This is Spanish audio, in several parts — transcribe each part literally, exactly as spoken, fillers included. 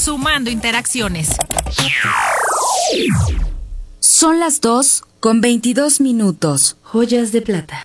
sumando interacciones. Son las dos con veintidós minutos. Joyas de plata.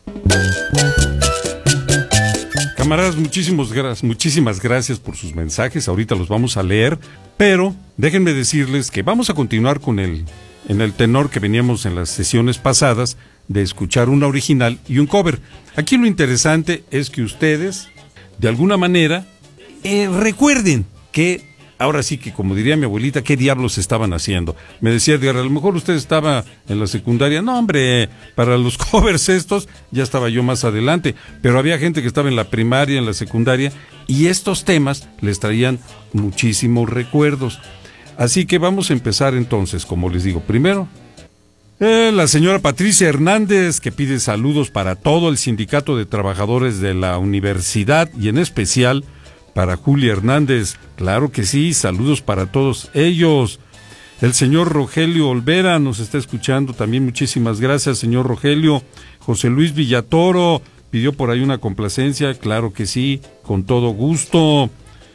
Camaradas, muchísimas gracias, muchísimas gracias por sus mensajes. Ahorita los vamos a leer, pero déjenme decirles que vamos a continuar con el, en el tenor que veníamos en las sesiones pasadas de escuchar una original y un cover. Aquí lo interesante es que ustedes, de alguna manera, eh, recuerden que, ahora sí que como diría mi abuelita, ¿qué diablos estaban haciendo? Me decía Edgar, a lo mejor usted estaba en la secundaria. No, hombre, para los covers estos ya estaba yo más adelante, pero había gente que estaba en la primaria, en la secundaria, y estos temas les traían muchísimos recuerdos. Así que vamos a empezar entonces, como les digo, primero, eh, la señora Patricia Hernández, que pide saludos para todo el sindicato de trabajadores de la universidad, y en especial para Julia Hernández. Claro que sí, saludos para todos ellos. El señor Rogelio Olvera nos está escuchando también, muchísimas gracias, señor Rogelio. José Luis Villatoro pidió por ahí una complacencia, claro que sí, con todo gusto.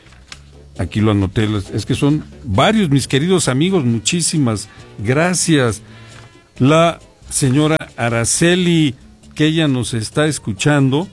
Aquí lo anoté, es que son varios, mis queridos amigos, muchísimas gracias. La señora Araceli, que ella nos está escuchando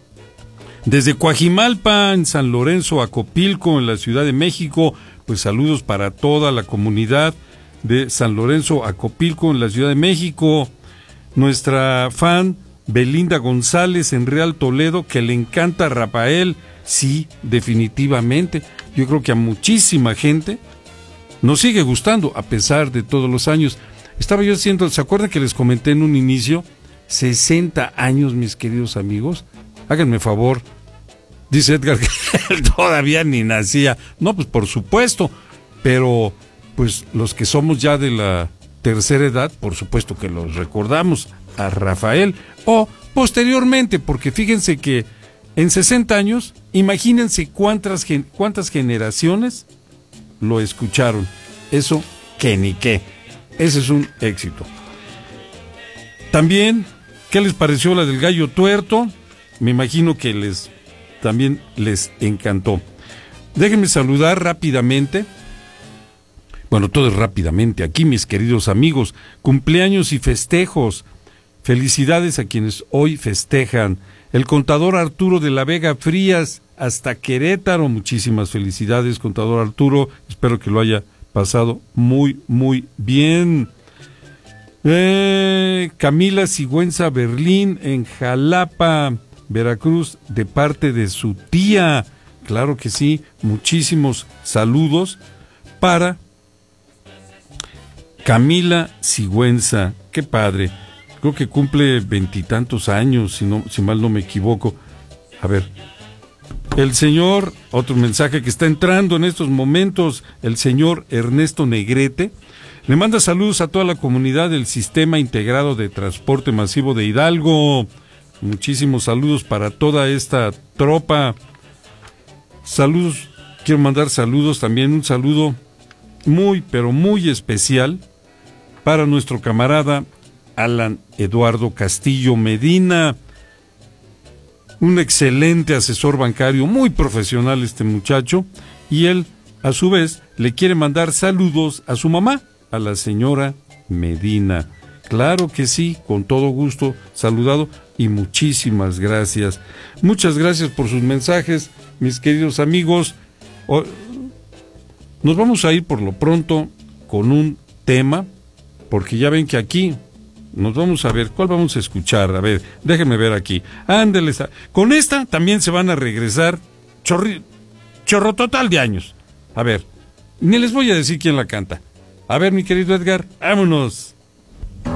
desde Coajimalpa, en San Lorenzo, Acopilco, en la Ciudad de México. Pues saludos para toda la comunidad de San Lorenzo, Acopilco, en la Ciudad de México. Nuestra fan Belinda González en Real Toledo, que le encanta Rafael. Sí, definitivamente. Yo creo que a muchísima gente nos sigue gustando a pesar de todos los años. Estaba yo haciendo, ¿se acuerdan que les comenté en un inicio? sesenta años, mis queridos amigos. Háganme favor. Dice Edgar que él todavía ni nacía. No, pues por supuesto. Pero, pues los que somos ya de la tercera edad, por supuesto que los recordamos a Rafael. O posteriormente, porque fíjense que en sesenta años, imagínense cuántas, cuántas generaciones lo escucharon. Eso que ni qué. Ese es un éxito. También, ¿qué les pareció la del gallo tuerto? Me imagino que les también les encantó. Déjenme saludar rápidamente. Bueno, todo es rápidamente. Aquí, mis queridos amigos, cumpleaños y festejos. Felicidades a quienes hoy festejan. El contador Arturo de la Vega Frías, hasta Querétaro. Muchísimas felicidades, contador Arturo. Espero que lo haya pasado muy, muy bien. Eh, Camila Sigüenza Berlín, en Jalapa, Veracruz, de parte de su tía. Claro que sí, muchísimos saludos para Camila Sigüenza. Qué padre, creo que cumple veintitantos años, si no, si mal no me equivoco. A ver, el señor, otro mensaje que está entrando en estos momentos, el señor Ernesto Negrete, le manda saludos a toda la comunidad del Sistema Integrado de Transporte Masivo de Hidalgo. Muchísimos saludos para toda esta tropa. Saludos, quiero mandar saludos también, un saludo muy, pero muy especial para nuestro camarada Alan Eduardo Castillo Medina, un excelente asesor bancario, muy profesional este muchacho, y él, a su vez, le quiere mandar saludos a su mamá, a la señora Medina. Claro que sí, con todo gusto, saludado y muchísimas gracias. Muchas gracias por sus mensajes, mis queridos amigos. Nos vamos a ir por lo pronto con un tema, porque ya ven que aquí nos vamos a ver, ¿cuál vamos a escuchar? A ver, déjenme ver aquí. Ándeles, con esta también se van a regresar chorri, chorro total de años. A ver, ni les voy a decir quién la canta. A ver, mi querido Edgar, vámonos.